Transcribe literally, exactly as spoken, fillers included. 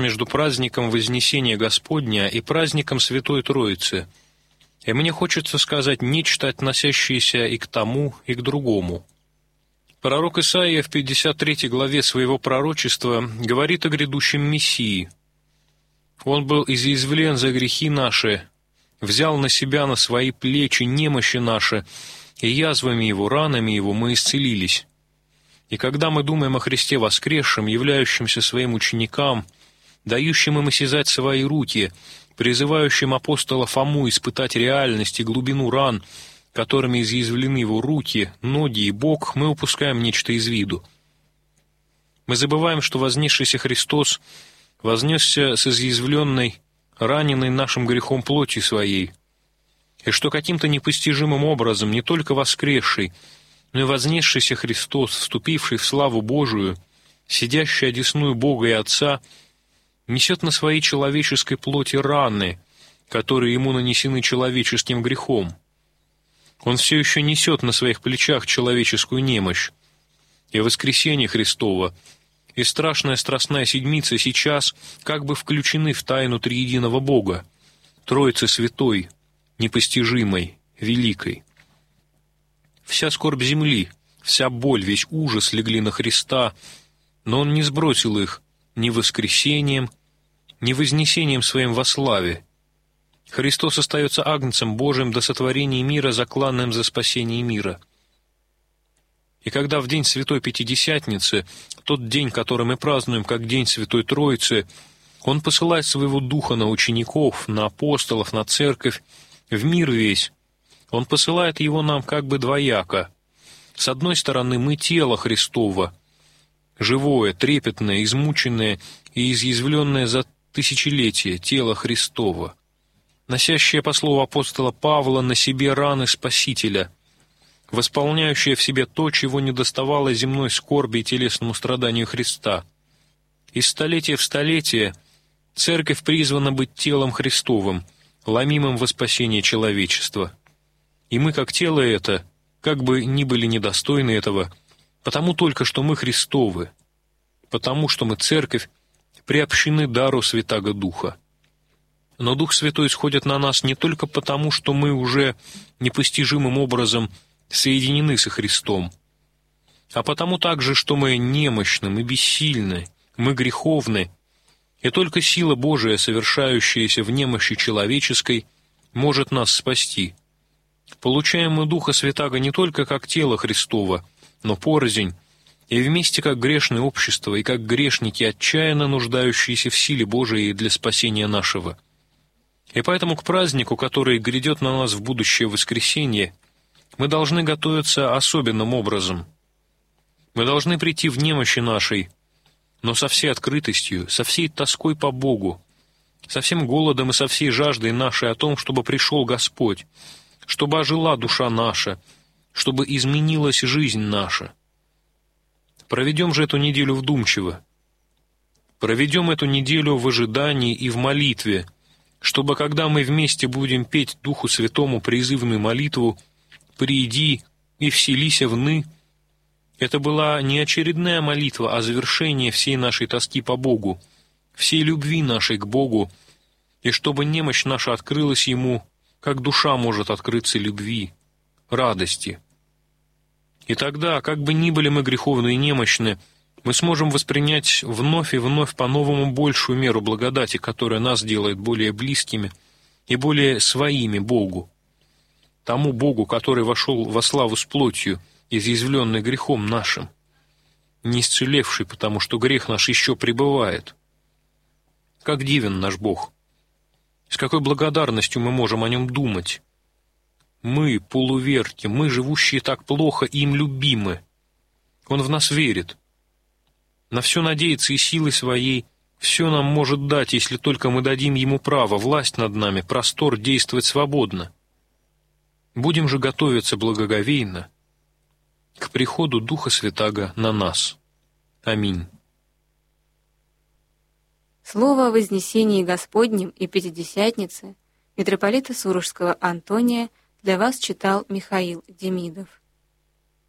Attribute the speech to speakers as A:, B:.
A: между праздником Вознесения Господня и праздником Святой Троицы, и мне хочется сказать нечто, относящееся и к тому, и к другому. Пророк Исаия в пятьдесят третьей главе своего пророчества говорит о грядущем Мессии. «Он был изъязвлен за грехи наши, взял на себя на свои плечи немощи наши, и язвами Его, ранами Его мы исцелились». И когда мы думаем о Христе воскресшем, являющемся своим ученикам, дающим им осязать свои руки, призывающим апостола Фому испытать реальность и глубину ран, которыми изъязвлены его руки, ноги и бок, мы упускаем нечто из виду. Мы забываем, что вознесшийся Христос вознесся с изъязвленной, раненной нашим грехом плоти своей, и что каким-то непостижимым образом не только воскресший, но и вознесшийся Христос, вступивший в славу Божию, сидящий одесную Бога и Отца, несет на своей человеческой плоти раны, которые ему нанесены человеческим грехом. Он все еще несет на своих плечах человеческую немощь. И воскресение Христово, и страшная страстная седмица сейчас как бы включены в тайну триединого Бога, Троицы Святой, непостижимой, великой. Вся скорбь земли, вся боль, весь ужас легли на Христа, но Он не сбросил их ни воскресением, ни вознесением Своим во славе. Христос остается Агнцем Божиим до сотворения мира, закланным за спасение мира. И когда в день Святой Пятидесятницы, тот день, который мы празднуем как День Святой Троицы, Он посылает Своего Духа на учеников, на апостолов, на церковь, в мир весь, Он посылает Его нам как бы двояко. С одной стороны, мы тело Христово, живое, трепетное, измученное и изъязвленное за тысячелетия тело Христово, носящее, по слову апостола Павла, на себе раны Спасителя, восполняющее в себе то, чего недоставало земной скорби и телесному страданию Христа. Из столетия в столетие Церковь призвана быть телом Христовым, ломимым во спасение человечества. И мы, как тело это, как бы ни были недостойны этого, потому только, что мы Христовы, потому что мы Церковь, приобщены дару Святаго Духа. Но Дух Святой сходит на нас не только потому, что мы уже непостижимым образом соединены со Христом, а потому также, что мы немощны, мы бессильны, мы греховны, и только сила Божия, совершающаяся в немощи человеческой, может нас спасти. Получаем мы Духа Святаго не только как тело Христово, но порознь, и вместе как грешное общество, и как грешники, отчаянно нуждающиеся в силе Божией для спасения нашего. И поэтому к празднику, который грядет на нас в будущее воскресенье, мы должны готовиться особенным образом. Мы должны прийти в немощи нашей, но со всей открытостью, со всей тоской по Богу, со всем голодом и со всей жаждой нашей о том, чтобы пришел Господь, чтобы ожила душа наша, чтобы изменилась жизнь наша. Проведем же эту неделю вдумчиво. Проведем эту неделю в ожидании и в молитве, чтобы, когда мы вместе будем петь Духу Святому призывную молитву «Прииди и вселися вны», это была не очередная молитва, а завершение всей нашей тоски по Богу, всей любви нашей к Богу, и чтобы немощь наша открылась Ему, как душа может открыться любви, радости. И тогда, как бы ни были мы греховны и немощны, мы сможем воспринять вновь и вновь по-новому большую меру благодати, которая нас делает более близкими и более своими Богу, тому Богу, который вошел во славу с плотью, изъязвленный грехом нашим, не исцелевший, потому что грех наш еще пребывает. Как дивен наш Бог! С какой благодарностью мы можем о Нем думать! Мы, полуверки, мы, живущие так плохо, им любимы. Он в нас верит. На все надеется и силой своей все нам может дать, если только мы дадим Ему право, власть над нами, простор действовать свободно. Будем же готовиться благоговейно к приходу Духа Святаго на нас. Аминь.
B: Слово о Вознесении Господнем и Пятидесятнице митрополита Сурожского Антония для вас читал Михаил Демидов.